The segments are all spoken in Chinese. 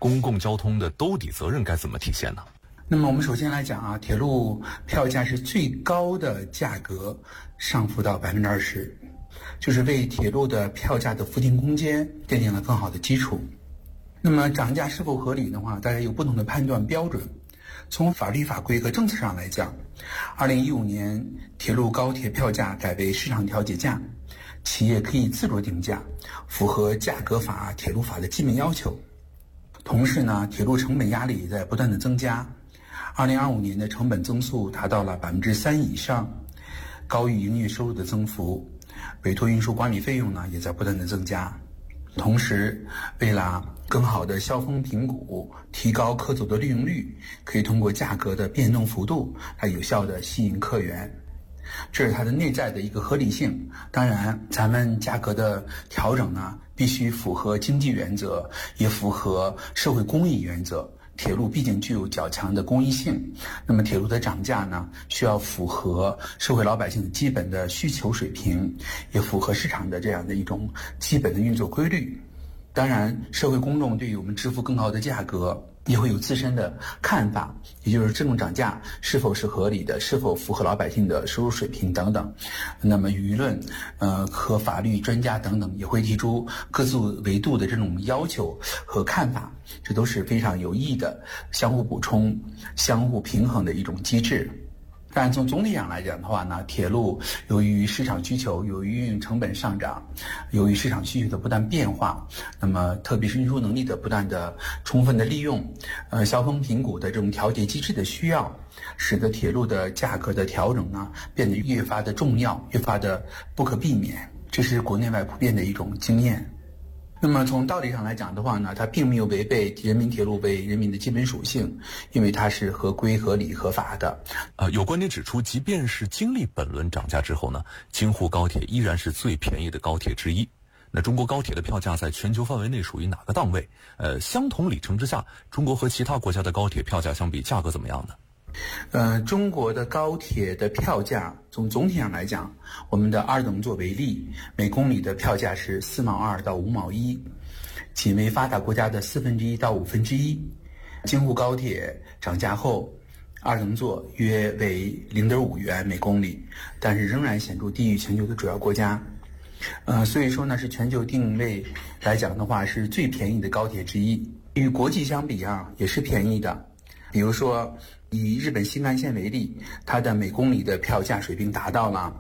公共交通的兜底责任该怎么体现呢？ 那么我们首先来讲啊，铁路票价是最高的价格上浮到20%，就是为铁路的票价的浮停空间奠定了更好的基础。那么涨价是否合理的话，大家有不同的判断标准。从法律法规和政策上来讲，2015年铁路高铁票价改为市场调节价，企业可以自主定价，符合价格法、铁路法的基本要求。同时呢，铁路成本压力也在不断的增加。2025年的成本增速达到了3%以上，高于营业收入的增幅。委托运输管理费用呢也在不断的增加。同时，为了更好的消风评估，提高客组的利用率，可以通过价格的变动幅度来有效的吸引客源，这是它的内在的一个合理性。当然，咱们价格的调整呢，必须符合经济原则，也符合社会公益原则。铁路毕竟具有较强的公益性，那么铁路的涨价呢，需要符合社会老百姓基本的需求水平，也符合市场的这样的一种基本的运作规律。当然，社会公众对于我们支付更高的价格也会有自身的看法，也就是这种涨价是否是合理的，是否符合老百姓的收入水平等等。那么舆论和法律专家等等也会提出各自维度的这种要求和看法，这都是非常有益的相互补充、相互平衡的一种机制。但从总体上来讲的话呢，铁路由于市场需求，由于运营成本上涨，由于市场需求的不断变化，那么特别是运输能力的不断的充分的利用，消风评估的这种调节机制的需要，使得铁路的价格的调整呢变得越发的重要，越发的不可避免，这是国内外普遍的一种经验。那么从道理上来讲的话呢，它并没有违背人民铁路为人民的基本属性，因为它是合规、合理、合法的。 有观点指出，即便是经历本轮涨价之后呢，京沪高铁依然是最便宜的高铁之一。那中国高铁的票价在全球范围内属于哪个档位？相同里程之下，中国和其他国家的高铁票价相比，价格怎么样呢？ 中国的高铁的票价从总体上来讲，我们的二等座为例，每公里的票价是4毛2到5毛1，仅为发达国家的1/4到1/5。京沪高铁涨价后，二等座约为0.5元每公里，但是仍然显著低于全球的主要国家。所以说呢，是全球定位来讲的话，是最便宜的高铁之一。与国际相比啊，也是便宜的。比如说，以日本新干线为例，它的每公里的票价水平达到了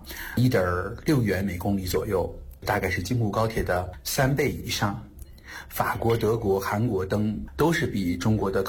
1.6元每公里左右，大概是京沪高铁的3倍以上。法国、德国、韩国等都是比中国的